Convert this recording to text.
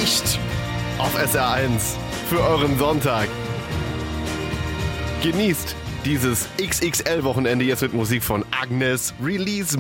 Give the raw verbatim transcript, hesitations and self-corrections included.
Licht auf S R eins für euren Sonntag. Genießt dieses X X L-Wochenende jetzt mit Musik von Agnes Release